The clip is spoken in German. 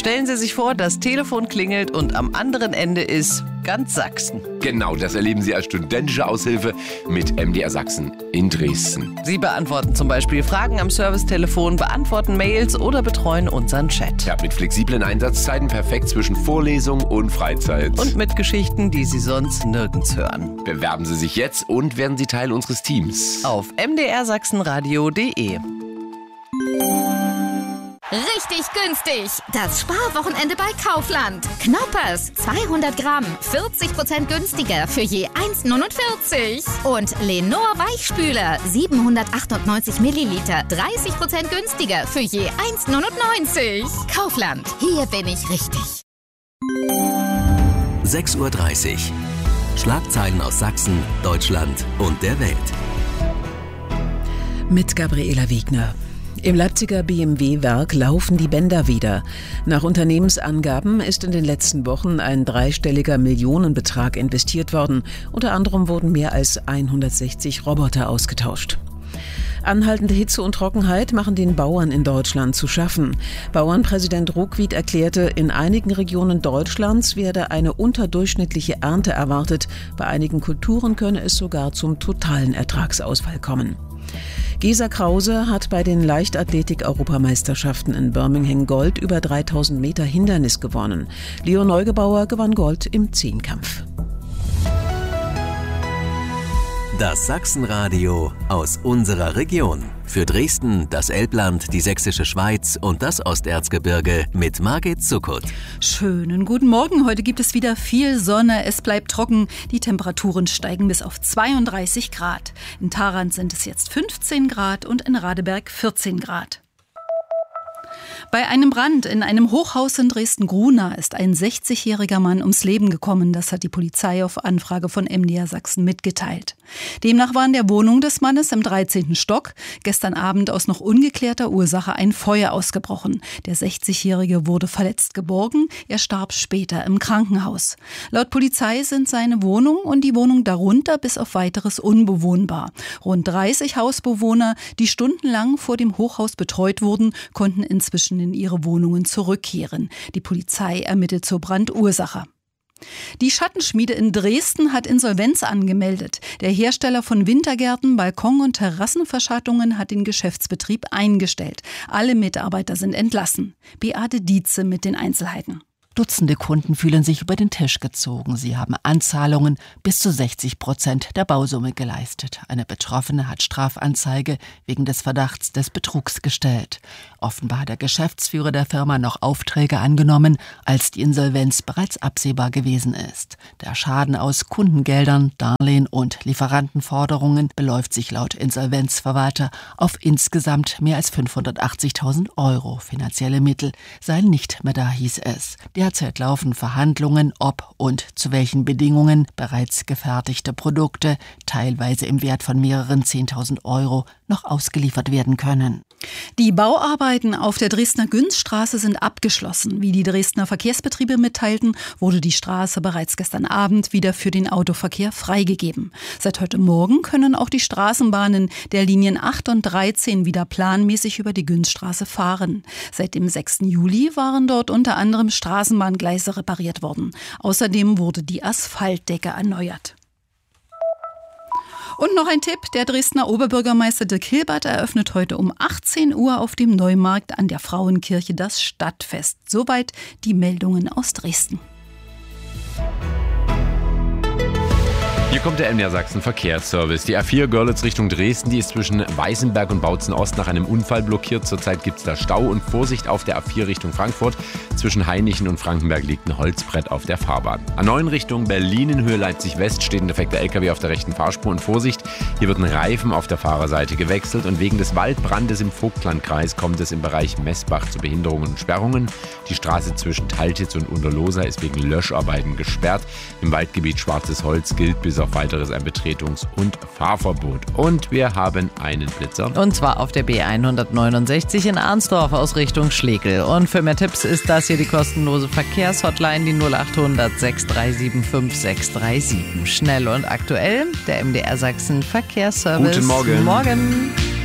Stellen Sie sich vor, das Telefon klingelt und am anderen Ende ist ganz Sachsen. Genau, das erleben Sie als studentische Aushilfe mit MDR Sachsen in Dresden. Sie beantworten zum Beispiel Fragen am Servicetelefon, beantworten Mails oder betreuen unseren Chat. Ja, mit flexiblen Einsatzzeiten perfekt zwischen Vorlesung und Freizeit. Und mit Geschichten, die Sie sonst nirgends hören. Bewerben Sie sich jetzt und werden Sie Teil unseres Teams. Auf mdrsachsenradio.de. Richtig günstig! Das Sparwochenende bei Kaufland. Knoppers, 200 Gramm, 40% günstiger für je 1,49. Und Lenor Weichspüler, 798 Milliliter, 30% günstiger für je 1,99. Kaufland, hier bin ich richtig. 6:30 Uhr. Schlagzeilen aus Sachsen, Deutschland und der Welt. Mit Gabriela Wiegner. Im Leipziger BMW-Werk laufen die Bänder wieder. Nach Unternehmensangaben ist in den letzten Wochen ein dreistelliger Millionenbetrag investiert worden. Unter anderem wurden mehr als 160 Roboter ausgetauscht. Anhaltende Hitze und Trockenheit machen den Bauern in Deutschland zu schaffen. Bauernpräsident Ruckwied erklärte, in einigen Regionen Deutschlands werde eine unterdurchschnittliche Ernte erwartet. Bei einigen Kulturen könne es sogar zum totalen Ertragsausfall kommen. Gesa Krause hat bei den Leichtathletik-Europameisterschaften in Birmingham Gold über 3000 Meter Hindernis gewonnen. Leo Neugebauer gewann Gold im Zehnkampf. Das Sachsenradio aus unserer Region. Für Dresden, das Elbland, die Sächsische Schweiz und das Osterzgebirge mit Margit Zuckert. Schönen guten Morgen. Heute gibt es wieder viel Sonne. Es bleibt trocken. Die Temperaturen steigen bis auf 32 Grad. In Tharandt sind es jetzt 15 Grad und in Radeberg 14 Grad. Bei einem Brand in einem Hochhaus in Dresden-Grunau ist ein 60-jähriger Mann ums Leben gekommen. Das hat die Polizei auf Anfrage von MDR Sachsen mitgeteilt. Demnach war in der Wohnung des Mannes im 13. Stock gestern Abend aus noch ungeklärter Ursache ein Feuer ausgebrochen. Der 60-jährige wurde verletzt geborgen. Er starb später im Krankenhaus. Laut Polizei sind seine Wohnung und die Wohnung darunter bis auf Weiteres unbewohnbar. Rund 30 Hausbewohner, die stundenlang vor dem Hochhaus betreut wurden, konnten inzwischen in ihre Wohnungen zurückkehren. Die Polizei ermittelt zur Brandursache. Die Schattenschmiede in Dresden hat Insolvenz angemeldet. Der Hersteller von Wintergärten, Balkon- und Terrassenverschattungen hat den Geschäftsbetrieb eingestellt. Alle Mitarbeiter sind entlassen. Beate Dietze mit den Einzelheiten. Dutzende Kunden fühlen sich über den Tisch gezogen. Sie haben Anzahlungen bis zu 60% der Bausumme geleistet. Eine Betroffene hat Strafanzeige wegen des Verdachts des Betrugs gestellt. Offenbar hat der Geschäftsführer der Firma noch Aufträge angenommen, als die Insolvenz bereits absehbar gewesen ist. Der Schaden aus Kundengeldern, Darlehen und Lieferantenforderungen beläuft sich laut Insolvenzverwalter auf insgesamt mehr als 580.000 €. Finanzielle Mittel seien nicht mehr da, hieß es. Derzeit laufen Verhandlungen, ob und zu welchen Bedingungen bereits gefertigte Produkte, teilweise im Wert von mehreren 10.000 €, noch ausgeliefert werden können. Die Bauarbeiten auf der Dresdner Günzstraße sind abgeschlossen. Wie die Dresdner Verkehrsbetriebe mitteilten, wurde die Straße bereits gestern Abend wieder für den Autoverkehr freigegeben. Seit heute Morgen können auch die Straßenbahnen der Linien 8 und 13 wieder planmäßig über die Günzstraße fahren. Seit dem 6. Juli waren dort unter anderem Straßenbahngleise repariert worden. Außerdem wurde die Asphaltdecke erneuert. Und noch ein Tipp, der Dresdner Oberbürgermeister Dirk Hilbert eröffnet heute um 18 Uhr auf dem Neumarkt an der Frauenkirche das Stadtfest. Soweit die Meldungen aus Dresden. Hier kommt der MDR Sachsen Verkehrsservice. Die A4 Görlitz Richtung Dresden, die ist zwischen Weißenberg und Bautzen Ost nach einem Unfall blockiert. Zurzeit gibt es da Stau und Vorsicht auf der A4 Richtung Frankfurt. Zwischen Hainichen und Frankenberg liegt ein Holzbrett auf der Fahrbahn. A9 Richtung Berlin in Höhe Leipzig West steht ein defekter LKW auf der rechten Fahrspur und Vorsicht. Hier wird ein Reifen auf der Fahrerseite gewechselt und wegen des Waldbrandes im Vogtlandkreis kommt es im Bereich Messbach zu Behinderungen und Sperrungen. Die Straße zwischen Taltitz und Unterlosa ist wegen Löscharbeiten gesperrt. Im Waldgebiet Schwarzes Holz gilt bis auf Weiteres ein Betretungs- und Fahrverbot. Und wir haben einen Blitzer. Und zwar auf der B169 in Arnsdorf aus Richtung Schlegel. Und für mehr Tipps ist das hier die kostenlose Verkehrshotline, die 0800 6375 637. Schnell und aktuell, der MDR Sachsen Verkehrsservice. Guten Morgen. Morgen.